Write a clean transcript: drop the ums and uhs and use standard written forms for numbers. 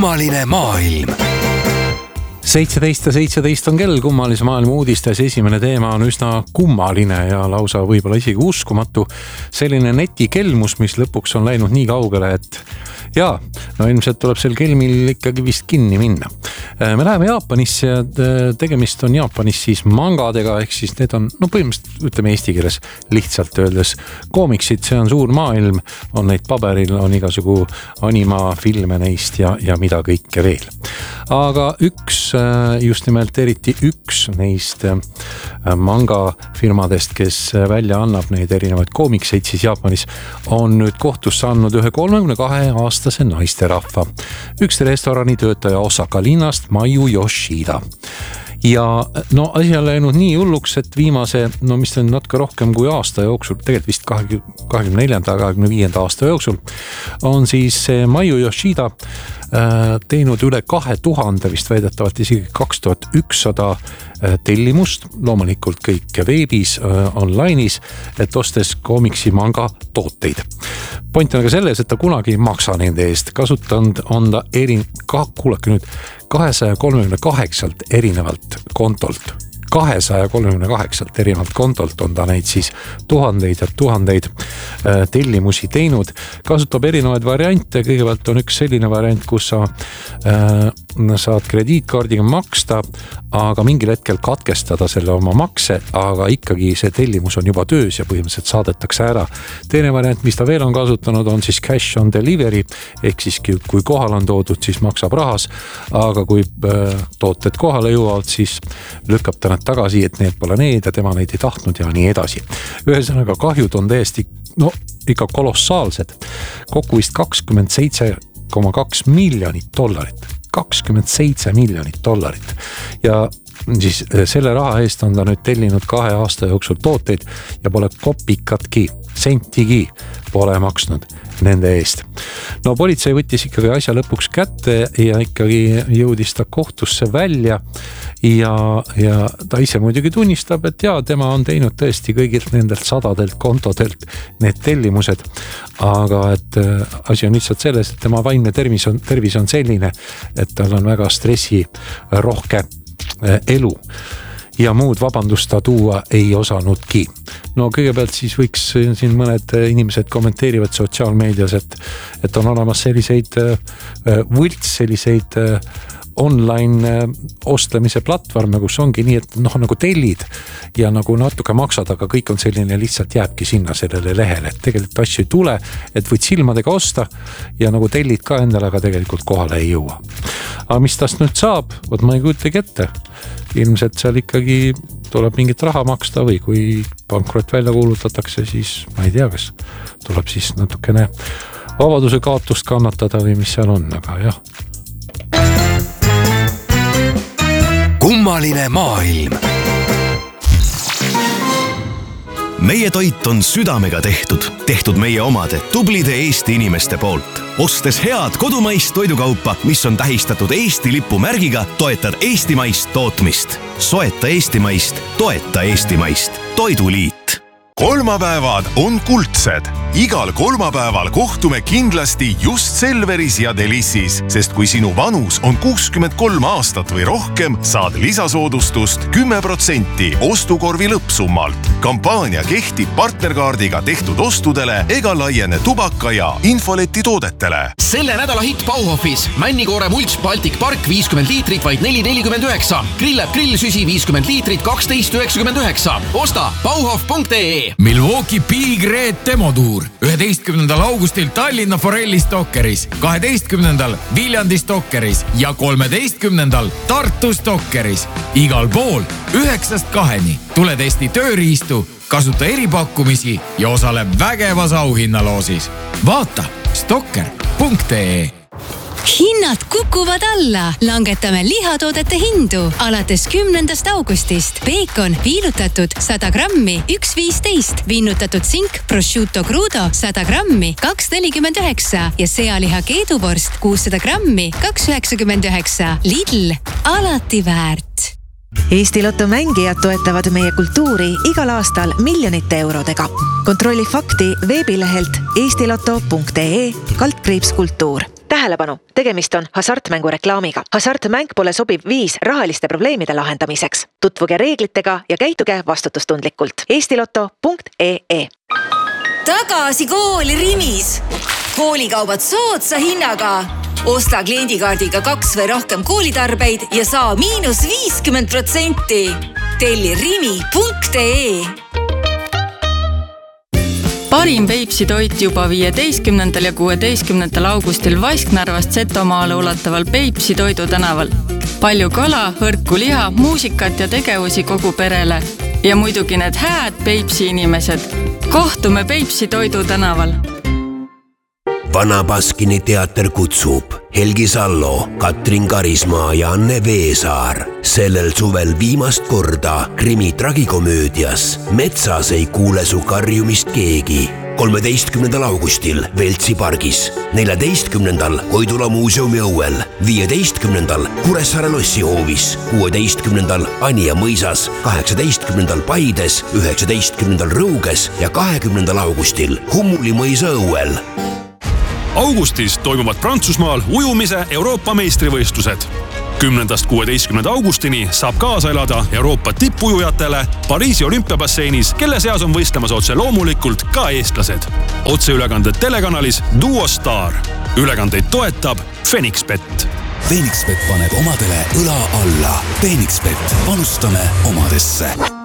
Kummaline maailm. 17 on kell Kummalise maailma uudistes. Esimene teema on üsna kummaline ja lausa võib-olla isegi uskumatu. Selline netikelmus, mis lõpuks on läinud nii kaugele, et ilmselt tuleb sel kelmil ikkagi vist kinni minna. Me läheme Jaapanisse ja tegemist on Jaapanis siis mangadega, ehk siis need on, põhimõtteliselt ütleme eesti keeles lihtsalt öeldes koomiksid, see on suur maailm, on neid paberil, on igasugu animafilme neist ja mida kõike veel. Aga just nimelt eriti üks neist mangafirmadest, kes välja annab neid erinevaid koomikseid siis Jaapanis, on nüüd kohtusse andnud ühe 32-aastase naisterahva. Üks restorani töötaja Osaka linnast Mayu Yoshida. Ja asi on läinud nii hulluks, et viimase, mis on natuke rohkem kui aasta jooksul, tegelikult vist 24-25 aasta jooksul, on siis Mayu Yoshida teinud üle 2000, vist väidetavalt isegi 2100 tellimust, loomulikult kõik veebis, online'is, et ostes koomiksi manga tooteid. Point on aga selles, et ta kunagi ei maksa nende eest. Kasutanud on ta kuulake nüüd 238 erinevalt kontolt. 238 erinevalt kontolt on ta neid siis tuhandeid ja tuhandeid tellimusi teinud. Kasutab erinevaid variante. Kõigepealt on üks selline variant, kus sa saad krediitkaardiga maksta, aga mingil hetkel katkestada selle oma makse, aga ikkagi see tellimus on juba töös ja põhimõtteliselt saadetakse ära. Teine variant, mis ta veel on kasutanud, on siis cash on delivery, ehk siis kui kohal on toodud, siis maksab rahas, aga kui tooted kohale jõuavad, siis lükkab ta nad tagasi, et need pole need ja tema neid ei tahtnud ja nii edasi. Ühesõnaga kahjud on täiesti ikka kolossaalsed. Kokku vist $27.2 miljonit. 27 miljonit dollarit. Ja siis selle raha eest on ta nüüd tellinud 2 aasta jooksul tooteid ja pole kopikatki, sentigi pole maksnud nende eest. Politsei võttis ikkagi asja lõpuks kätte ja ikkagi jõudis ta kohtusse välja ja ta ise muidugi tunnistab, et tema on teinud tõesti kõigilt nendelt sadadelt kontodelt need tellimused, aga et asi on lihtsalt selles, et tema vaimne tervis on selline, et tal on väga stressirohke elu ja muud vabandust ta tuua ei osanudki. Kõigepealt siis võiks siin mõned inimesed kommenteerivad sotsiaalmeedias, et on olemas selliseid selliseid online ostlemise platvorme, kus ongi nii, et nagu tellid ja nagu natuke maksad, aga kõik on selline lihtsalt jääbki sinna sellele lehele, et tegelikult asju ei tule, et võid silmadega osta ja nagu tellid ka endale, aga tegelikult kohale ei jõua. Aga mis tast nüüd saab? Ma ei kujutagi ette. Ilmselt seal ikkagi tuleb mingit raha maksta või kui pankrot välja kuulutatakse, siis ma ei tea, kas tuleb siis natukene vabaduse kaotust kannatada või mis seal on, aga jah. Kummaline maailm. Meie toit on südamega tehtud meie omade tublide Eesti inimeste poolt. Ostes head kodumaist toidukaupa, mis on tähistatud Eesti lipu märgiga, toetad eestimaist tootmist. Soeta eestimaist, toeta eestimaist. Toiduliit. Kolmapäevad on kuldsed. Igal kolmapäeval kohtume kindlasti just Selveris ja Delissis, sest kui sinu vanus on 63 aastat või rohkem, saad lisasoodustust 10% ostukorvi lõppsummalt. Kampaania kehtib partnerkaardiga tehtud ostudele ega laiene tubaka ja infoleti toodetele. Selle nädala hitt Bauhofis. Männikoore mults Baltic Park 50 liitrit vaid 4,49. Grillab grillsüsi 50 liitrit 12,99. Osta bauhof.ee. Milwaukee Big Red Demotuur 11. augustil Tallinna Forelli Stokkeris, 12. Viljandi Stokkeris ja 13. Tartu Stokkeris. Igal pool 9-2. Tule testi tööriistu, kasuta eripakkumisi ja osale vägevas auhinnaloosis. Vaata stokker.ee. Hinnad kukuvad alla. Langetame lihatoodete hindu. Alates 10. augustist. Bacon viinutatud 100 grammi 1,15. Viinutatud sink prosciutto crudo 100 grammi 2,49. Ja sealiha keeduvorst 600 grammi 2,99. Lidl. Alati väärt. Eesti Lotto mängijad toetavad meie kultuuri igal aastal miljonite eurodega. Kontrolli fakti veebilehelt eestiloto.ee/kultuur. tähelepanu, tegemist on hasartmängu reklaamiga. Hasartmäng pole sobiv viis rahaliste probleemide lahendamiseks. Tutvuge reeglitega ja käituge vastutustundlikult. eestiloto.ee. Tagasi kooli Rimis. Koolikaubad soodsa hinnaga. Osta kliendikaardiga 2 või rohkem koolitarbeid ja saa -50%. Telli rimi.ee. Parim Peipsi toit juba 15. ja 16. augustil Vasknarvast Setomaale ulataval Peipsi Toidu tänaval. Palju kala, hõrku liha, muusikat ja tegevusi kogu perele. Ja muidugi need hääd Peipsi inimesed. Kohtume Peipsi Toidu tänaval. Vana Baskini teater kutsub Helgi Sallo, Katrin Karismaa ja Anne Veesaar. Sellel suvel viimast korda krimi tragikomöödias Metsas ei kuule su karjumist keegi. 13. augustil Veltsi pargis, 14. Koidula muuseumi õuel, 15. Kuressaare lossihoovis, 16. Anija mõisas, 18. Paides, 19. Rõuges ja 20. augustil Hummuli mõisa õuel. Augustis toimuvad Prantsusmaal ujumise Euroopa meistrivõistlused. 10.–16. augustini saab kaasa elada Euroopa tippujujatele Pariisi olümpiabasseinis, kelle seas on võistlemas otse loomulikult ka eestlased. Otseülekanded telekanalis Duo Star. Ülekandeid toetab Fenixbet. Fenixbet paneb omadele õla alla. Fenixbet, panustame omadesse.